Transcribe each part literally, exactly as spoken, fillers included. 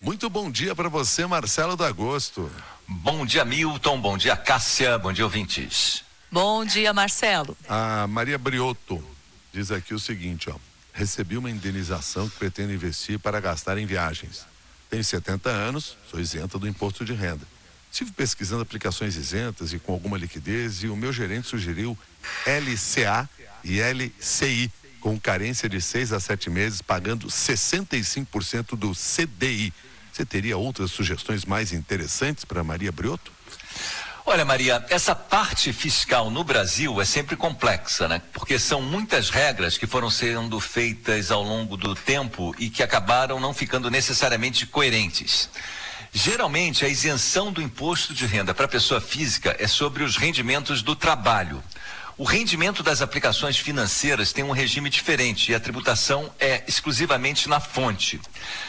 Muito bom dia para você, Marcelo do Agosto. Bom dia, Milton. Bom dia, Cássia. Bom dia, ouvintes. Bom dia, Marcelo. A Maria Briotto diz aqui o seguinte, ó. Recebi uma indenização que pretendo investir para gastar em viagens. Tenho setenta anos, sou isenta do imposto de renda. Estive pesquisando aplicações isentas e com alguma liquidez e o meu gerente sugeriu L C A e L C I, com carência de seis a sete meses, pagando sessenta e cinco por cento do C D I. Você teria outras sugestões mais interessantes para Maria Briotto? Olha, Maria, essa parte fiscal no Brasil é sempre complexa, né? Porque são muitas regras que foram sendo feitas ao longo do tempo e que acabaram não ficando necessariamente coerentes. Geralmente, a isenção do imposto de renda para a pessoa física é sobre os rendimentos do trabalho. O rendimento das aplicações financeiras tem um regime diferente e a tributação é exclusivamente na fonte.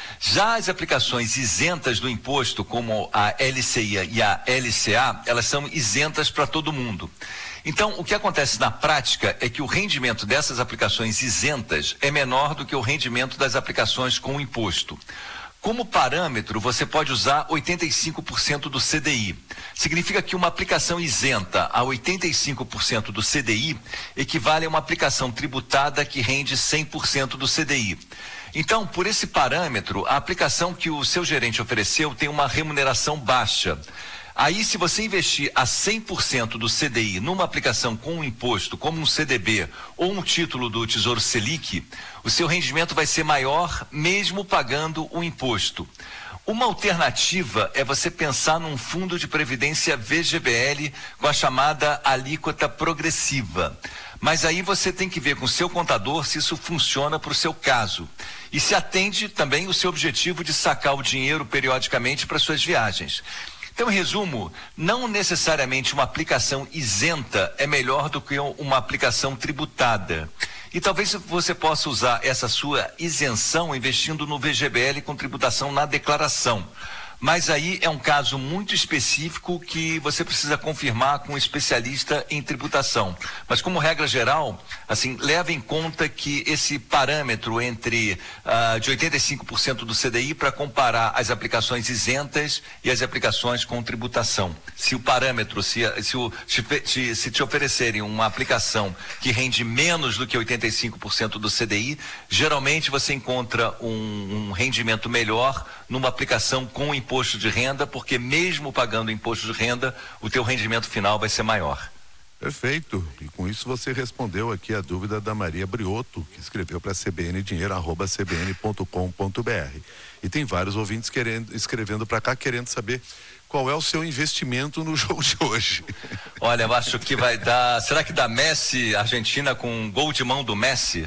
Já as aplicações isentas do imposto, como a L C I e a L C A, elas são isentas para todo mundo. Então, o que acontece na prática é que o rendimento dessas aplicações isentas é menor do que o rendimento das aplicações com imposto. Como parâmetro, você pode usar oitenta e cinco por cento do C D I. Significa que uma aplicação isenta a oitenta e cinco por cento do C D I equivale a uma aplicação tributada que rende cem por cento do C D I. Então, por esse parâmetro, a aplicação que o seu gerente ofereceu tem uma remuneração baixa. Aí, se você investir a cem por cento do C D I numa aplicação com um imposto, como um C D B ou um título do Tesouro Selic, o seu rendimento vai ser maior mesmo pagando o imposto. Uma alternativa é você pensar num fundo de previdência V G B L com a chamada alíquota progressiva. Mas aí você tem que ver com o seu contador se isso funciona para o seu caso. E se atende também o seu objetivo de sacar o dinheiro periodicamente para suas viagens. Então, em resumo, não necessariamente uma aplicação isenta é melhor do que uma aplicação tributada. E talvez você possa usar essa sua isenção investindo no V G B L com tributação na declaração. Mas aí é um caso muito específico que você precisa confirmar com um especialista em tributação. Mas como regra geral, assim, leva em conta que esse parâmetro entre uh, de oitenta e cinco por cento do C D I para comparar as aplicações isentas e as aplicações com tributação. Se o parâmetro, se, se, o, se, se te oferecerem uma aplicação que rende menos do que oitenta e cinco por cento do C D I, geralmente você encontra um, um rendimento melhor numa aplicação com imposto de renda, porque mesmo pagando imposto de renda, o teu rendimento final vai ser maior. Perfeito. E com isso você respondeu aqui a dúvida da Maria Briotto, que escreveu para c b n dinheiro arroba c b n ponto com ponto b r. E tem vários ouvintes querendo, escrevendo para cá, querendo saber qual é o seu investimento no jogo de hoje. Olha, eu acho que vai dar... Será que dá Messi, Argentina, com gol de mão do Messi?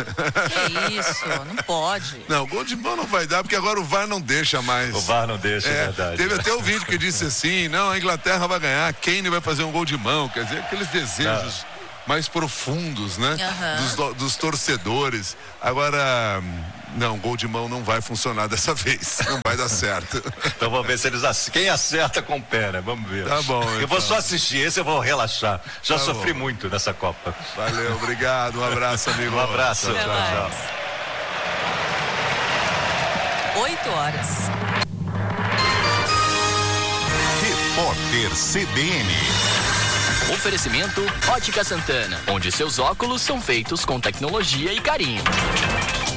Que isso, não pode. Não, gol de mão não vai dar, porque agora o V A R não deixa mais. O V A R não deixa, é, é verdade. Teve até o vídeo que disse assim, não, a Inglaterra vai ganhar, Kane vai fazer um gol de mão, quer dizer, aqueles desejos... Não. mais profundos, né? Uhum. Dos, dos torcedores. Agora, não, gol de mão não vai funcionar dessa vez. Não vai dar certo. Então vamos ver se eles acertam. Quem acerta com o pé, né? Vamos ver. Tá bom. Eu então. vou só assistir, esse eu vou relaxar. Já tá sofri bom. muito nessa Copa. Valeu, obrigado. Um abraço, amigo. Um abraço. Tchau, tchau, tchau. Oito horas. Repórter C B N. Oferecimento Ótica Santana, onde seus óculos são feitos com tecnologia e carinho.